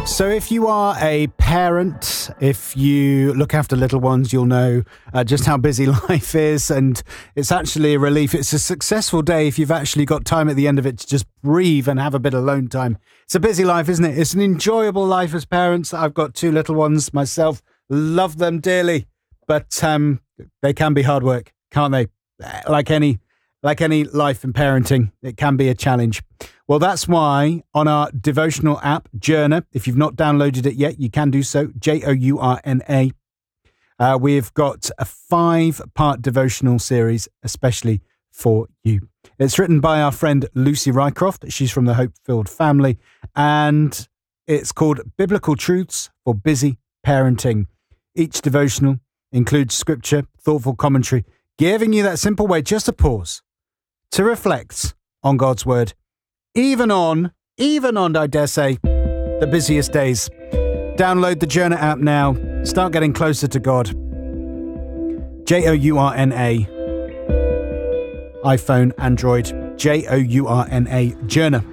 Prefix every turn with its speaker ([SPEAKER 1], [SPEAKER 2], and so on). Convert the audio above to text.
[SPEAKER 1] So if you are a parent, if you look after little ones, you'll know just how busy life is, and it's actually a relief. It's a successful day if you've actually got time at the end of it to just breathe and have a bit of alone time. It's a busy life, isn't it? It's an enjoyable life as parents. I've got two little ones myself, love them dearly, but they can be hard work, can't they? Like any life in parenting, it can be a challenge. Well, that's why on our devotional app, Journa, if you've not downloaded it yet, you can do so, Journa. We've got a 5-part devotional series, especially for you. It's written by our friend Lucy Rycroft. She's from the Hope-Filled family, and it's called Biblical Truths for Busy Parenting. Each devotional includes scripture, thoughtful commentary, giving you that simple way just to pause, to reflect on God's word, even on, I dare say, the busiest days. Download the Journa app now. Start getting closer to God. Journa. iPhone, Android, Journa, Journa.